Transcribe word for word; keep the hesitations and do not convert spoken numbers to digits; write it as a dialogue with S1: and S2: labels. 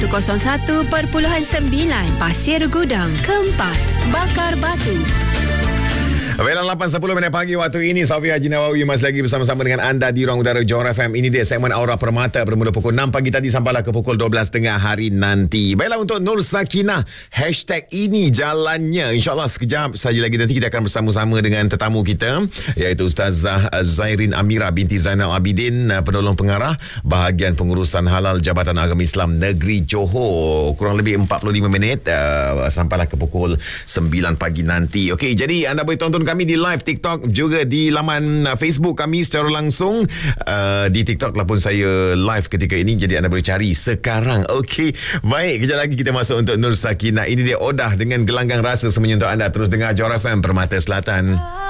S1: seratus satu perpuluhan sembilan Pasir Gudang, Kempas, Bakar Batu.
S2: Dalam lapan sepuluh minit pagi waktu ini, Safi Haji Nawawi masih lagi bersama-sama dengan anda di Ruang Udara Johor F M. Ini dia segmen Aura Permata bermula pukul enam pagi tadi sampailah ke pukul dua belas tiga puluh hari nanti. Baiklah, untuk Nur Sakinah, hashtag ini jalannya. InsyaAllah sekejap saja lagi nanti kita akan bersama-sama dengan tetamu kita, iaitu Ustazah Zairin Amira binti Zainal Abidin, penolong pengarah bahagian pengurusan halal Jabatan Agama Islam Negeri Johor. Kurang lebih empat puluh lima minit uh, sampailah ke pukul sembilan pagi nanti. Okey, jadi anda boleh tonton kami di live TikTok, juga di laman Facebook kami secara langsung. Uh, di TikTok lah pun saya live ketika ini, jadi anda boleh cari sekarang. Okey, baik, kejap lagi kita masuk untuk Nur Sakinah. Ini dia Odah dengan Gelanggang Rasa semuanya untuk anda. Terus dengar Johor F M, Permata Selatan.